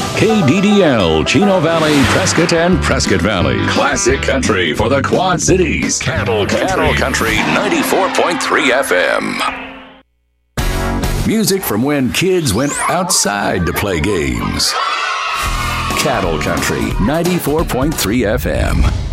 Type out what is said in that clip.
KDDL, Chino Valley, Prescott, and Prescott Valley. Classic country for the Quad Cities. Cattle Country 94.3 FM. Music from when kids went outside to play games. Cattle Country 94.3 FM.